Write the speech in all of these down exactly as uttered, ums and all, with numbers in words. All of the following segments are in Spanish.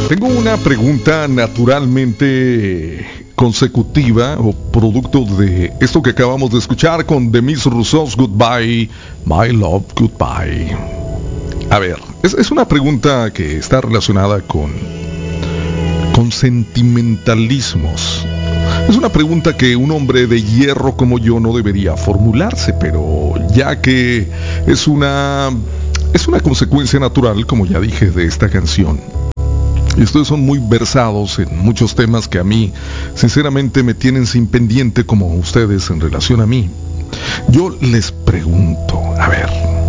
Tengo una pregunta naturalmente consecutiva o producto de esto que acabamos de escuchar con Demis Rousseau's Goodbye, My Love Goodbye. A ver, es, es una pregunta que está relacionada con, con sentimentalismos. Es una pregunta que un hombre de hierro como yo no debería formularse, pero ya que es una, es una consecuencia natural, como ya dije, de esta canción. Y ustedes son muy versados en muchos temas que a mí, sinceramente, me tienen sin pendiente como ustedes en relación a mí. Yo les pregunto, a ver,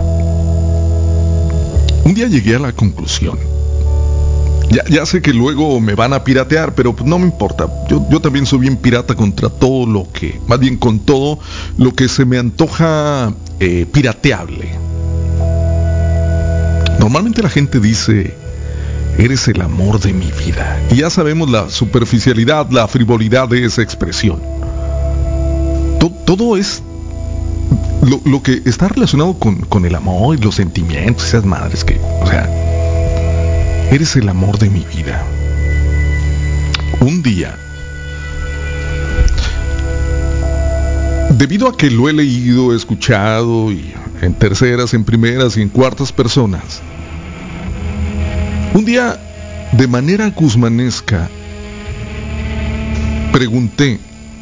un día llegué a la conclusión. Ya, ya sé que luego me van a piratear, pero no me importa. Yo, yo también soy bien pirata contra todo lo que, más bien con todo lo que se me antoja eh, pirateable. Normalmente la gente dice: eres el amor de mi vida. Y ya sabemos la superficialidad, la frivolidad de esa expresión. Todo, todo es lo, lo que está relacionado con, con el amor y los sentimientos, esas madres que, o sea, eres el amor de mi vida. Un día, debido a que lo he leído, he escuchado, y en terceras, en primeras y en cuartas personas, un día, de manera guzmanesca, pregunté,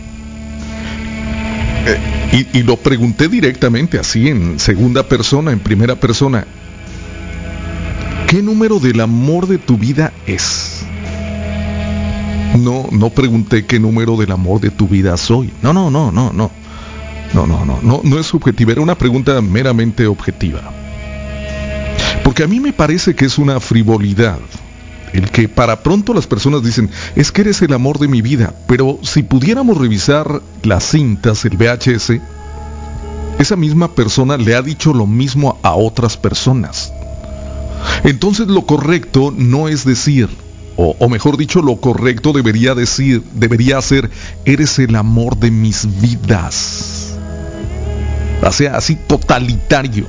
eh, y, y lo pregunté directamente, así, en segunda persona, en primera persona: ¿qué número del amor de tu vida es? No, no pregunté qué número del amor de tu vida soy. No, no, no, no, no. No, no, no, no, no es subjetiva, era una pregunta meramente objetiva. Porque a mí me parece que es una frivolidad el que para pronto las personas dicen: es que eres el amor de mi vida. Pero si pudiéramos revisar las cintas, el V H S, esa misma persona le ha dicho lo mismo a otras personas. Entonces lo correcto no es decir, o, o mejor dicho, lo correcto debería decir, debería ser: eres el amor de mis vidas. O sea, así totalitario.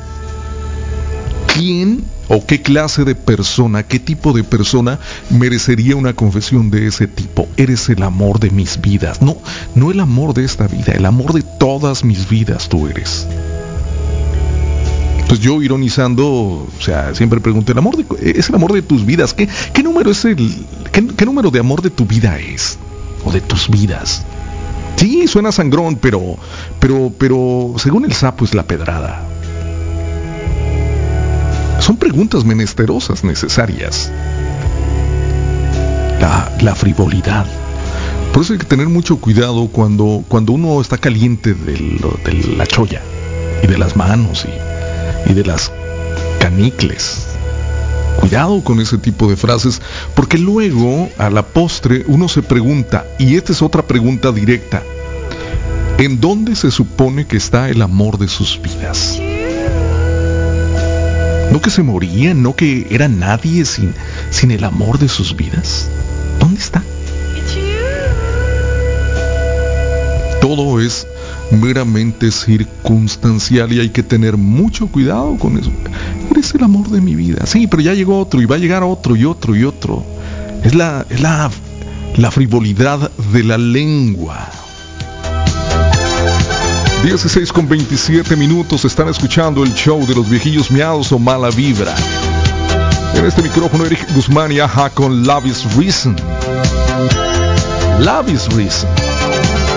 ¿Quién o qué clase de persona, qué tipo de persona merecería una confesión de ese tipo? Eres el amor de mis vidas. No, no el amor de esta vida, el amor de todas mis vidas tú eres. Pues yo, ironizando, o sea, siempre pregunté: el amor de, es el amor de tus vidas. ¿Qué, qué número es el, qué, qué número de amor de tu vida es? O de tus vidas. Sí, suena sangrón, pero, pero, pero, según el sapo es la pedrada. Son preguntas menesterosas necesarias. La, la frivolidad. Por eso hay que tener mucho cuidado cuando, cuando uno está caliente de, lo, de la cholla y de las manos y, y de las canicles. Cuidado con ese tipo de frases, porque luego, a la postre, uno se pregunta, y esta es otra pregunta directa: ¿en dónde se supone que está el amor de sus vidas? ¿No que se morían? ¿No que era nadie sin, sin el amor de sus vidas? ¿Dónde está? Todo es meramente circunstancial y hay que tener mucho cuidado con eso. Eres el amor de mi vida. Sí, pero ya llegó otro y va a llegar otro y otro y otro. Es la, es la, la frivolidad de la lengua. dieciséis con veintisiete minutos, están escuchando el show de los viejillos miados o mala vibra. En este micrófono Eric Guzmán y Aja con Love is Reason. Love is Reason.